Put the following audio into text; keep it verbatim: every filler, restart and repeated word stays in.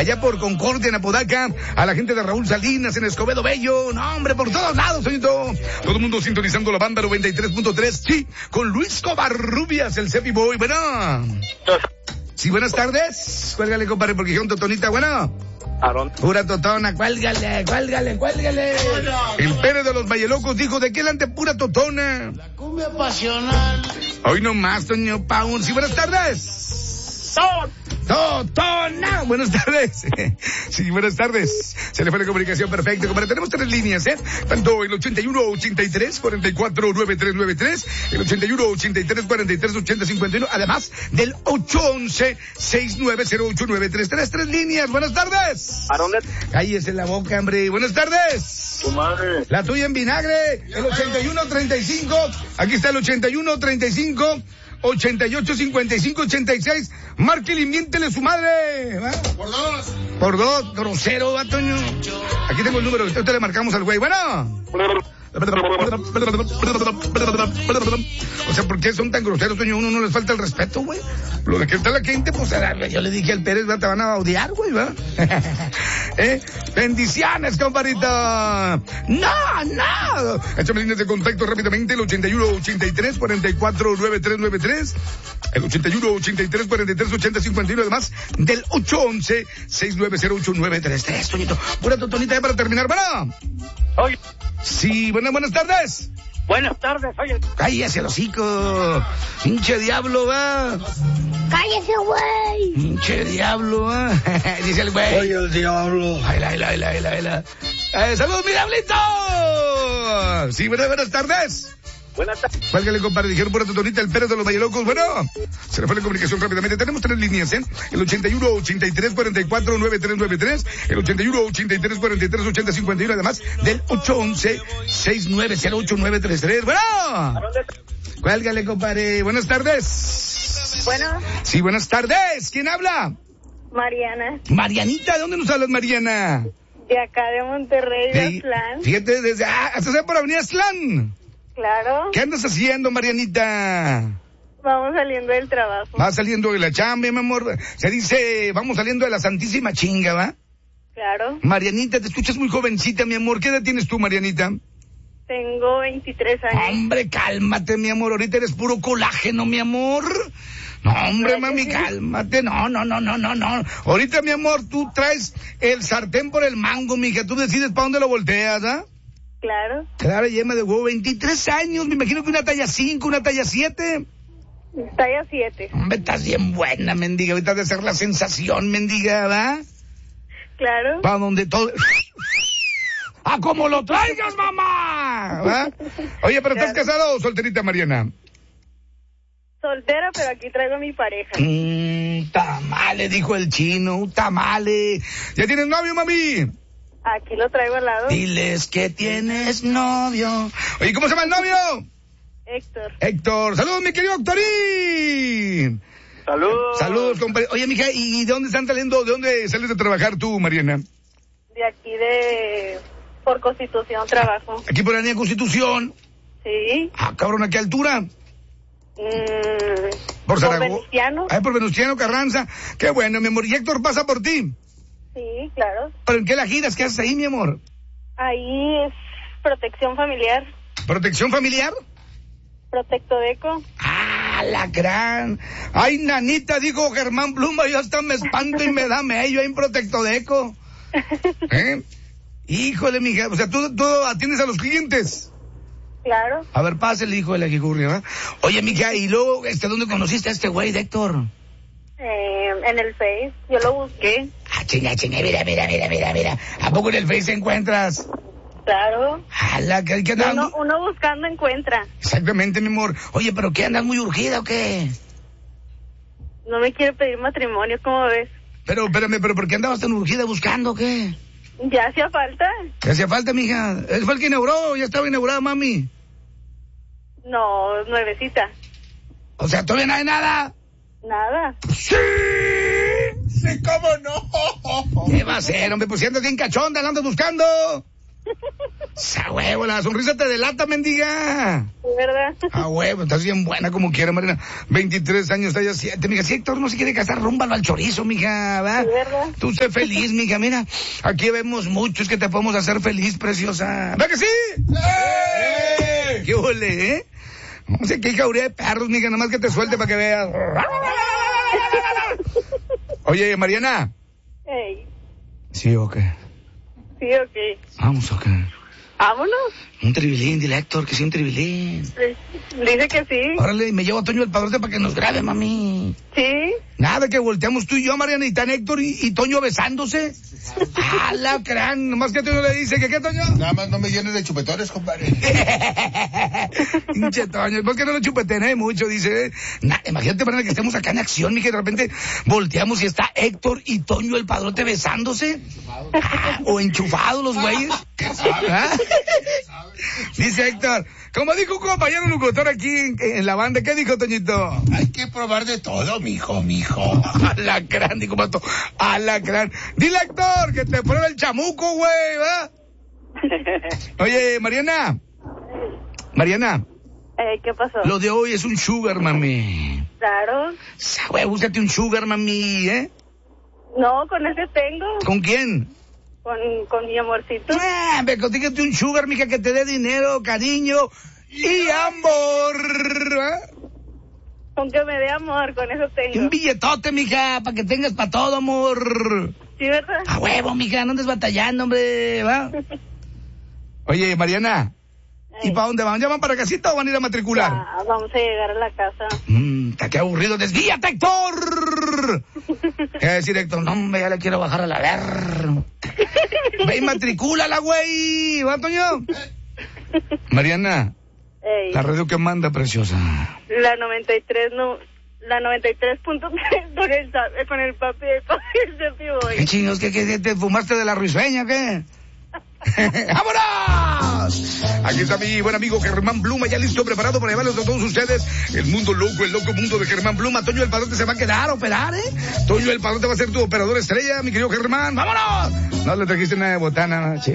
allá por Concordia, en Apodaca, a la gente de Raúl Salinas, en Escobedo Bello, no hombre, por todos lados, señorito. Todo el mundo sintonizando la banda noventa y tres punto tres, sí, con Luis Covarrubias, el Cepi Boy, bueno. Sí, buenas tardes. Cuélgale, compadre, porque dijeron totonita, bueno. Aarón. Pura totona, cuélgale, cuélgale, cuélgale. El Pérez de los Vallelocos dijo, ¿de qué lante pura totona? La cumbia pasional. Hoy nomás, Toño Paun. Sí, buenas tardes. Totona. Buenas tardes. Sí, buenas tardes. Se le fue la comunicación perfecta, compadre. Tenemos tres líneas, ¿eh? Tanto el ochenta y uno ochenta y tres cuarenta y cuatro noventa y tres noventa y tres, el ochenta y uno ochenta y tres cuarenta y tres ochenta cincuenta y uno, además del ocho once sesenta y nueve cero ocho nueve tres tres. Tres líneas. Buenas tardes. ¿A dónde? Cállese la boca, hombre. Buenas tardes. Tu madre. La tuya en vinagre. El ochenta y uno treinta y cinco. Aquí está el ochenta y uno treinta y cinco. ochenta y ocho cincuenta y cinco ochenta y seis. Márquele y miéntele su madre. ¿Va? Por dos. Por dos, grosero, ¿va, Toño? Aquí tengo el número, ahorita le marcamos al güey. Bueno. O sea, ¿por qué son tan groseros, Toño? Uno no les falta el respeto, güey. Lo de que está la gente, pues, yo le dije al Pérez, ¿va? Te van a odiar, güey, ¿va? ¿Eh? Bendiciones, compadrito. No, no. Échame líneas de contacto rápidamente, el ochenta y uno ochenta y tres cuarenta y cuatro noventa y tres noventa y tres, el ochenta y uno ochenta y tres cuarenta y tres ochenta cincuenta y uno, además del ocho once sesenta y nueve cero ocho nueve tres tres, Toñito. Pura totonita ya para terminar, ¿verdad? Oye. Sí, buenas, buenas tardes. Buenas tardes, oye. Cállese el hocico. Pinche diablo, va. ¡Cállese, güey! Pinche diablo, va. Dice el güey. Oye, el diablo. Ay, la, la, la, la, la. Eh, ¡Saludos, mi diablito! Sí, buenas, buenas tardes. Buenas tardes. Válgale, compadre, dijeron pura totonita, el Pérez de los Vallelocos. Bueno, se le fue la comunicación rápidamente. Tenemos tres líneas, ¿eh? El ochenta y uno ochenta y tres cuarenta y cuatro noventa y tres noventa y tres, el ochenta y uno ochenta y tres cuarenta y tres ochenta cincuenta y uno, además del ocho once sesenta y nueve cero ocho nueve tres tres. Bueno, cuélgale, compadre. Buenas tardes. Bueno. Sí, buenas tardes. ¿Quién habla? Mariana. Marianita, ¿de dónde nos hablas, Mariana? De acá de Monterrey, de Aztlán. Fíjate, desde, ah, hasta allá por Avenida Aztlán. Claro. ¿Qué andas haciendo, Marianita? Vamos saliendo del trabajo. Va saliendo de la chamba, mi amor. Se dice, vamos saliendo de la santísima chinga, ¿va? Claro. Marianita, te escuchas muy jovencita, mi amor. ¿Qué edad tienes tú, Marianita? Tengo veintitrés años. Hombre, cálmate, mi amor. Ahorita eres puro colágeno, mi amor. No, hombre, ¿verdad mami, que sí? cálmate. No, no, no, no, no, no. Ahorita, mi amor, tú traes el sartén por el mango, mija. Tú decides para dónde lo volteas, ¿ah? Claro. Clara yema de huevo, veintitrés años. Me imagino que una talla cinco, una talla siete. Talla siete. Hombre, estás bien buena, mendiga. Ahorita de ser la sensación, mendiga, ¿va? Claro. Para donde todo... ¡Ah, como lo traigas, mamá! ¿Va? Oye, pero ¿estás Claro. casada o solterita, Mariana? Soltera, pero aquí traigo a mi pareja. Mmm, tamale, dijo el chino, tamale. ¿Ya tienes novio, mami? Aquí lo traigo al lado. Diles que tienes novio. Oye, ¿cómo se llama el novio? Héctor. Héctor. Saludos, mi querido Héctorín. Saludos. Saludos, compadre. Oye, mija, ¿y de dónde están saliendo? ¿De dónde sales de trabajar tú, Mariana? De aquí de... Por Constitución trabajo. Aquí por la línea Constitución. Sí. Ah, cabrón, ¿a qué altura? Mm, Por Zaragoza. Venustiano. Ah, por Venustiano Carranza. Qué bueno, mi amor. ¿Y Héctor pasa por ti? Sí, claro. ¿Pero en qué la giras? ¿Qué haces ahí, mi amor? Ahí es protección familiar. ¿Protección familiar? Protectodeco. Ah, la gran. Ay, nanita, dijo Germán Pluma, yo hasta me espanto y me da mello ahí en Protectodeco. ¿Eh? Híjole, mija, o sea, ¿tú, tú atiendes a los clientes? Claro. A ver, pásale, hijo de la Gigurria, ¿verdad? Oye, mija, ¿y luego, este, dónde conociste a este güey, de Héctor? Eh, en el Face. Yo lo busqué. Ah, chinga, chinga, mira, mira, mira, mira, mira. ¿A poco en el Face encuentras? Claro. Ala, ¿qué, qué andas? Uno, uno buscando encuentra. Exactamente, mi amor. Oye, ¿pero qué, andas muy urgida o qué? No me quiere pedir matrimonio, ¿cómo ves? Pero, espérame, ¿pero por qué andabas tan urgida buscando o qué? Ya hacía falta. ¿Qué hacía falta, mija? Él fue el que inauguró, ya estaba inaugurada, mami. No, nuevecita. O sea, ¿todavía no hay nada? Nada. ¡Sí! Sí, cómo no. ¿Qué va a ser, hombre? Pues si andas bien cachonda, la andas buscando. A huevo, la sonrisa te delata, mendiga. ¿Verdad? A huevo, estás bien buena como quiera, Mariana. veintitrés años, está ya siete, mija. Si Héctor no se quiere casar, rúmbalo al chorizo, mija, ¿verdad? ¿Verdad? Tú sé feliz, mija, mira. Aquí vemos muchos que te podemos hacer feliz, preciosa. ¿Verdad que sí? ¡Eh! ¡Qué ole, eh! No sé qué jauría de perros, mija, nomás que te suelte para que veas. Oye, Mariana. Ey, ¿Sí o qué? sí, ok. Vamos o qué. Vámonos. Un tribilín, dile a Héctor que sí, un tribilín. Dice que sí. Órale, me llevo a Toño el Padrote para que nos grabe, mami. Sí. Nada, que volteamos tú y yo, Mariana, y están Héctor y, y Toño besándose. ¡Ah, la crán! Nomás que Toño le dice, ¿que qué, Toño? Nada más no me llenes de chupetones, compadre. Pinche Toño, ¿por qué no lo chupetené mucho? Dice. Nah, imagínate, Mariana, que estemos acá en acción, mija, y de repente volteamos y está Héctor y Toño el Padrote besándose. Ah, o enchufados los güeyes. ¿Ah? Dice Héctor, como dijo un compañero locutor aquí en, en la banda, ¿qué dijo Toñito? Hay que probar de todo, mijo, mijo. Alacrán, dijo Pato. Alacrán. Dile, Héctor, que te pruebe el chamuco, güey, ¿va? Oye, Mariana. Mariana. Ey, ¿qué pasó? Lo de hoy es un sugar, mami. Claro. Sa, güey, búscate un sugar, mami, ¿eh? No, con ese tengo. ¿Con quién? Con, con mi amorcito. Ah, me consíguete un sugar, mija, que te dé dinero, cariño y amor. ¿Va? Con que me dé amor, con eso Y un tengo. billetote, mija, para que tengas para todo, amor. Sí, ¿verdad? A huevo, mija, no andes batallando, hombre, ¿va? Oye, Mariana, ¿y Ey. para dónde van? ¿Ya van para casita o van a ir a matricular? Ah, vamos a llegar a la casa. Mmm, está qué aburrido. ¡Desvíate, Héctor! ¿Qué va a decir Héctor? No, hombre, ya le quiero bajar a la ver. Ve y matricúlala, güey. ¿Va, Toño? Mariana, Ey. la radio que manda, preciosa. La noventa y tres, no... La noventa y tres punto tres con el, sa- con el papi de papi de ¿Qué Piboy. chingos? ¿Qué, qué, te fumaste de la risueña, qué? ¡Vámonos! Aquí está mi buen amigo Germán Bluma, ya listo, preparado para llevarlos a todos ustedes. El mundo loco, el loco mundo de Germán Bluma. Toño el Padrote se va a quedar a operar, ¿eh? Toño el Padrote va a ser tu operador estrella, mi querido Germán. ¡Vámonos! No le trajiste nada de botana, ¿no?